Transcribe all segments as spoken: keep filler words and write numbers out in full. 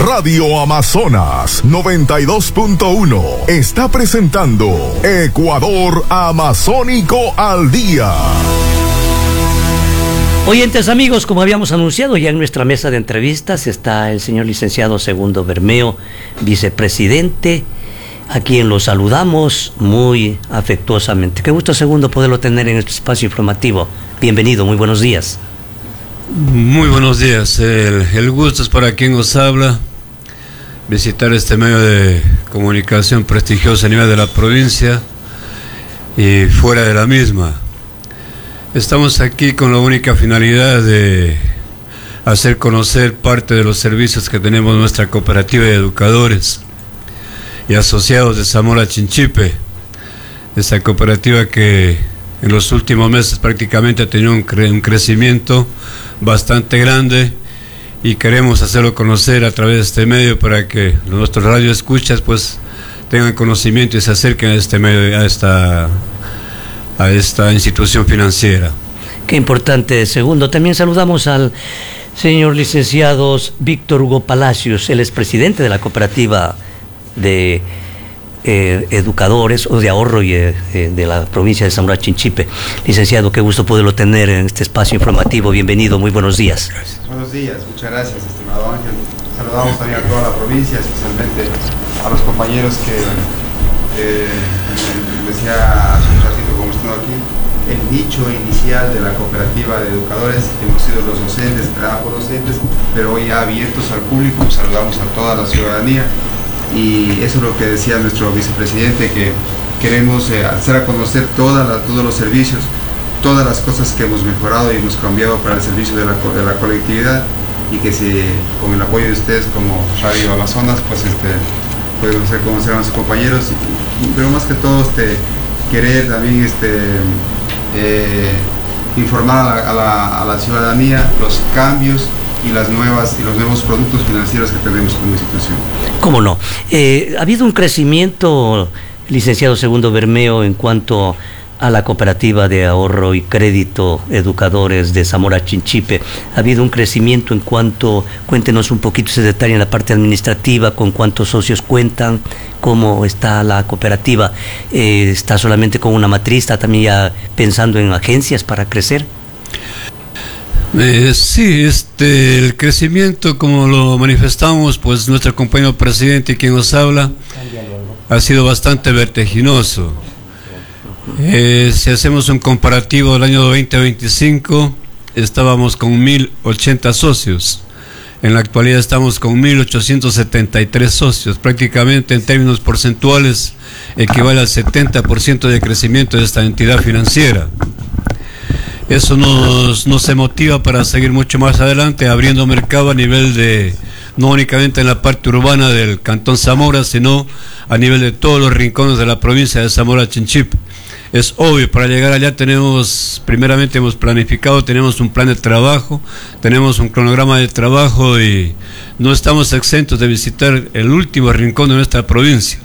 Radio Amazonas noventa y dos punto uno está presentando Ecuador Amazónico al Día. Oyentes amigos, como habíamos anunciado ya en nuestra mesa de entrevistas está el señor licenciado Segundo Bermeo, vicepresidente, a quien lo saludamos muy afectuosamente. Qué gusto, Segundo, poderlo tener en este espacio informativo. Bienvenido, muy buenos días. Muy buenos días, el, el gusto es para quien nos habla, visitar este medio de comunicación prestigioso a nivel de la provincia y fuera de la misma. Estamos aquí con la única finalidad de hacer conocer parte de los servicios que tenemos en nuestra cooperativa de educadores y asociados de Zamora Chinchipe, esta cooperativa que en los últimos meses prácticamente ha tenido un, cre un crecimiento bastante grande y queremos hacerlo conocer a través de este medio para que nuestros radioescuchas pues tengan conocimiento y se acerquen a este medio, a esta a esta institución financiera. Qué importante, Segundo. También saludamos al señor licenciado Víctor Hugo Palacios, él es presidente de la cooperativa de eh, educadores o de ahorro y, eh, de la provincia de Zamora Chinchipe. Licenciado, qué gusto poderlo tener en este espacio informativo. Bienvenido, muy buenos días. Gracias. Buenos días, muchas gracias, estimado Ángel. Saludamos también a toda la provincia, especialmente a los compañeros que eh, decía hace un ratito como estoy aquí, el nicho inicial de la cooperativa de educadores, hemos sido los docentes, trabajo docentes, pero hoy ya abiertos al público, saludamos a toda la ciudadanía y eso es lo que decía nuestro vicepresidente, que queremos eh, hacer a conocer toda la, todos los servicios, todas las cosas que hemos mejorado y hemos cambiado para el servicio de la, de la colectividad y que si, con el apoyo de ustedes como Radio Amazonas, pues este, podemos hacer conocer a nuestros compañeros, y, y, pero más que todo este, querer también este, eh, informar a la, a, la, a la ciudadanía los cambios y las nuevas y los nuevos productos financieros que tenemos como institución. ¿Cómo no? Eh, ha habido un crecimiento, licenciado Segundo Bermeo, en cuanto a la cooperativa de ahorro y crédito educadores de Zamora Chinchipe. Ha habido un crecimiento en cuanto, cuéntenos un poquito ese detalle en la parte administrativa, con cuántos socios cuentan, cómo está la cooperativa, eh, está solamente con una matriz, está también ya pensando en agencias para crecer. Eh, sí, este, el crecimiento, como lo manifestamos, pues nuestro compañero presidente, quien nos habla, ha sido bastante vertiginoso. Eh, si hacemos un comparativo del año veinte veinticinco, estábamos con mil ochenta socios. En la actualidad estamos con mil ochocientos setenta y tres socios. Prácticamente en términos porcentuales equivale al setenta por ciento de crecimiento de esta entidad financiera. Eso nos, nos motiva para seguir mucho más adelante, abriendo mercado a nivel de, no únicamente en la parte urbana del Cantón Zamora, sino a nivel de todos los rincones de la provincia de Zamora Chinchipe. Es obvio, para llegar allá tenemos, primeramente hemos planificado, tenemos un plan de trabajo, tenemos un cronograma de trabajo y no estamos exentos de visitar el último rincón de nuestra provincia.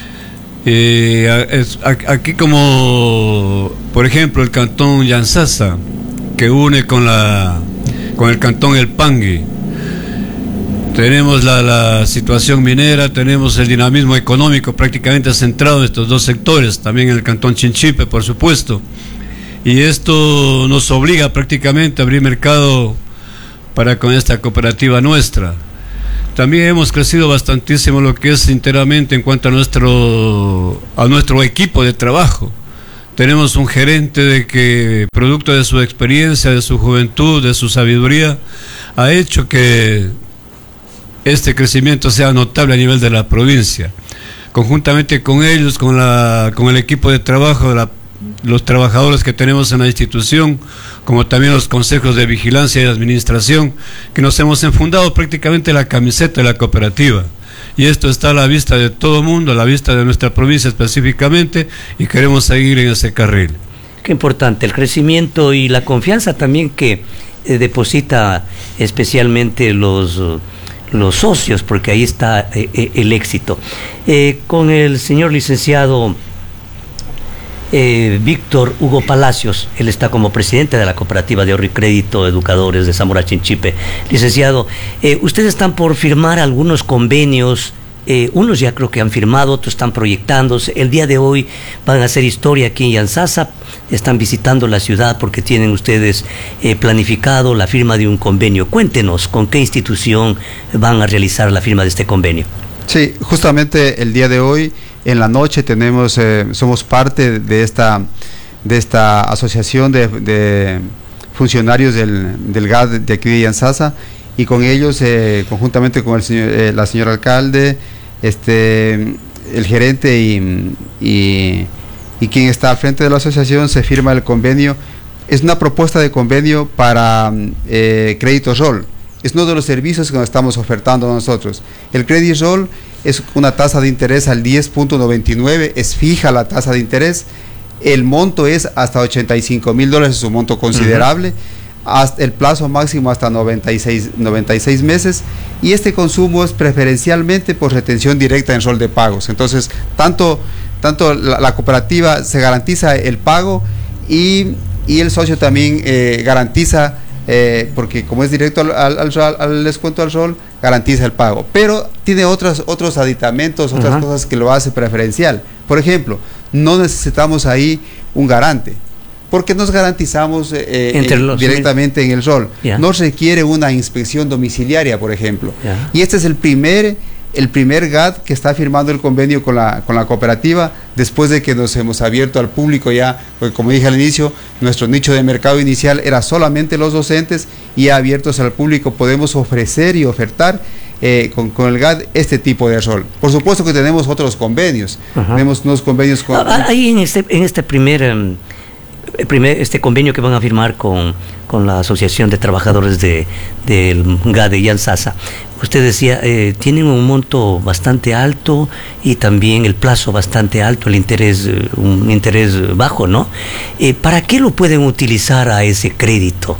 Eh, aquí como, por ejemplo, el cantón Yanzasa, que une con, la, con el cantón El Pangui. Tenemos la, la situación minera, tenemos el dinamismo económico prácticamente centrado en estos dos sectores, también en el cantón Chinchipe, por supuesto. Y esto nos obliga prácticamente a abrir mercado para con esta cooperativa nuestra. También hemos crecido bastantísimo lo que es enteramente en cuanto a nuestro, a nuestro equipo de trabajo. Tenemos un gerente de que, producto de su experiencia, de su juventud, de su sabiduría, ha hecho que este crecimiento sea notable a nivel de la provincia. Conjuntamente con ellos, con, la, con el equipo de trabajo, la, los trabajadores que tenemos en la institución, como también los consejos de vigilancia y administración, que nos hemos enfundado prácticamente la camiseta de la cooperativa. Y esto está a la vista de todo el mundo, a la vista de nuestra provincia específicamente, y queremos seguir en ese carril. Qué importante, el crecimiento y la confianza también que eh, deposita especialmente los... los socios, porque ahí está eh, el éxito. Eh, con el señor licenciado eh, Víctor Hugo Palacios. Él está como presidente de la Cooperativa de Ahorro y Crédito Educadores de Zamora Chinchipe. Licenciado, eh, ustedes están por firmar algunos convenios. Eh, unos ya creo que han firmado, otros están proyectándose. El día de hoy van a hacer historia aquí en Yantzaza. Están visitando la ciudad porque tienen ustedes eh, planificado la firma de un convenio. Cuéntenos con qué institución van a realizar la firma de este convenio. Sí, justamente el día de hoy, en la noche, tenemos, eh, somos parte de esta, de esta asociación de, de funcionarios del, del G A D de aquí de Yantzaza, y con ellos, eh, conjuntamente con el señor, eh, la señora alcalde, este, el gerente y, y, y quien está al frente de la asociación, se firma el convenio. Es una propuesta de convenio para eh, Crédito Roll. Es uno de los servicios que nos estamos ofertando nosotros. El Credit Roll es una tasa de interés al diez punto noventa y nueve, es fija la tasa de interés. El monto es hasta ochenta y cinco mil dólares, es un monto considerable. Uh-huh. Hasta el plazo máximo hasta noventa y seis meses, y este consumo es preferencialmente por retención directa en rol de pagos. Entonces, tanto, tanto la, la cooperativa se garantiza el pago y, y el socio también eh, garantiza, eh, porque como es directo al, al, al, al descuento al rol, garantiza el pago, pero tiene otros, otros aditamentos, otras uh-huh. cosas que lo hace preferencial. Por ejemplo, no necesitamos ahí un garante, porque nos garantizamos eh, eh, directamente en el rol. Yeah. No requiere una inspección domiciliaria, por ejemplo. Yeah. Y este es el primer, el primer G A D que está firmando el convenio con la, con la cooperativa, después de que nos hemos abierto al público ya, porque como dije al inicio, nuestro nicho de mercado inicial era solamente los docentes, y ya abiertos al público podemos ofrecer y ofertar Eh, con, con el G A D este tipo de rol. Por supuesto que tenemos otros convenios. Uh-huh. Tenemos unos convenios con... Ahí en este, en este primer... Um... El primer, este convenio que van a firmar con, con la Asociación de Trabajadores de, del G A D de Yantzaza, usted decía, eh, tienen un monto bastante alto y también el plazo bastante alto, el interés, un interés bajo, ¿no? Eh, ¿Para qué lo pueden utilizar a ese crédito?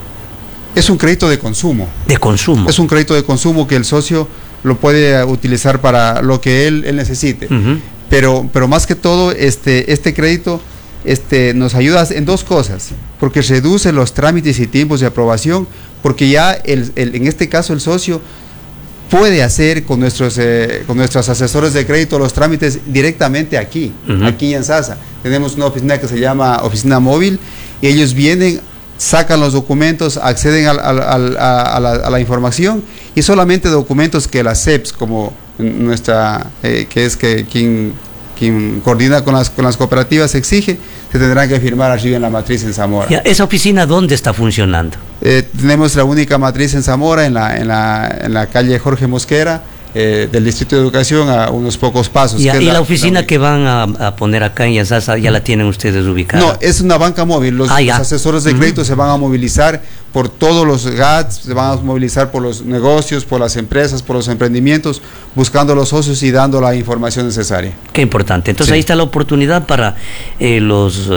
Es un crédito de consumo. De consumo. Es un crédito de consumo que el socio lo puede utilizar para lo que él, él necesite. Uh-huh. Pero, pero más que todo, este, este crédito... Este, nos ayuda en dos cosas, porque reduce los trámites y tiempos de aprobación, porque ya el, el, en este caso el socio puede hacer con nuestros, eh, con nuestros asesores de crédito los trámites directamente aquí, uh-huh. aquí en Yantzaza. Tenemos una oficina que se llama oficina móvil, y ellos vienen, sacan los documentos, acceden a, a, a, a, la, a la información, y solamente documentos que las C E Ps, como nuestra, eh, que es que quien... quien coordina con las, con las cooperativas exige, se tendrán que firmar arriba en la matriz en Zamora. Ya, ¿esa oficina dónde está funcionando? Eh, tenemos la única matriz en Zamora, en la, en la, en la calle Jorge Mosquera, eh, del Distrito de Educación, a unos pocos pasos. Ya, ¿y la, la oficina la que van a, a poner acá en Yantzaza ya la tienen ustedes ubicada? No, es una banca móvil. Los, ah, los asesores de crédito uh-huh. se van a movilizar por todos los G A Ds, se van a movilizar por los negocios, por las empresas, por los emprendimientos, buscando los socios y dando la información necesaria. Qué importante. Entonces sí. Ahí está la oportunidad para eh, los...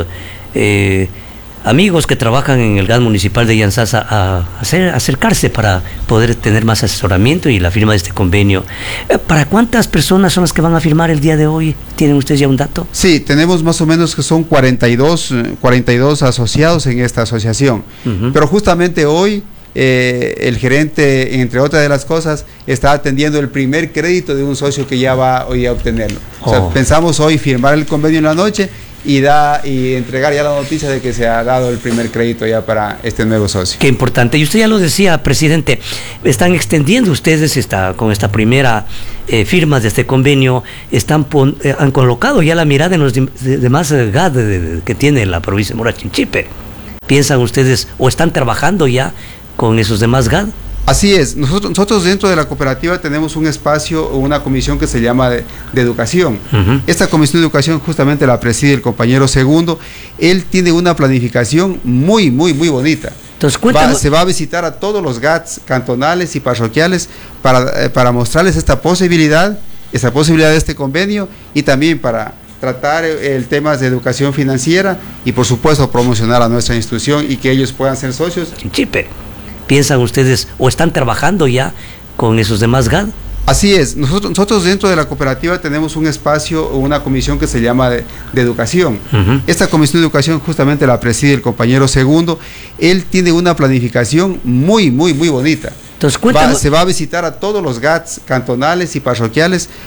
Eh, amigos que trabajan en el G A D municipal de Yantzaza a hacer, acercarse para poder tener más asesoramiento y la firma de este convenio. ¿Para cuántas personas son las que van a firmar el día de hoy? ¿Tienen ustedes ya un dato? Sí, tenemos más o menos que son cuarenta y dos, cuarenta y dos asociados en esta asociación. Uh-huh. Pero justamente hoy eh, el gerente, entre otras de las cosas, está atendiendo el primer crédito de un socio que ya va hoy a obtenerlo. Oh. O sea, pensamos hoy firmar el convenio en la noche y da y entregar ya la noticia de que se ha dado el primer crédito ya para este nuevo socio. Qué importante. Y usted ya lo decía, presidente, están extendiendo ustedes esta, con esta primera eh, firma de este convenio, están pon, eh, han colocado ya la mirada en los de, de, demás G A D de, de, que tiene la provincia de Zamora Chinchipe. ¿Piensan ustedes o están trabajando ya con esos demás G A D? Así es, nosotros, nosotros dentro de la cooperativa tenemos un espacio o una comisión que se llama de, de educación. Uh-huh. Esta comisión de educación justamente la preside el compañero Segundo. Él tiene una planificación muy, muy, muy bonita. Entonces, va, se va a visitar a todos los G A Ds cantonales y parroquiales para, eh, para mostrarles esta posibilidad, esta posibilidad de este convenio, y también para tratar el tema de educación financiera y por supuesto promocionar a nuestra institución y que ellos puedan ser socios. Chinchipe. ¿Piensan ustedes o están trabajando ya con esos demás G A D? Así es, nosotros, nosotros dentro de la cooperativa tenemos un espacio o una comisión que se llama de, de educación. Uh-huh. Esta comisión de educación justamente la preside el compañero Segundo. Él tiene una planificación muy, muy, muy bonita. Entonces, va, se va a visitar a todos los G A Ts cantonales y parroquiales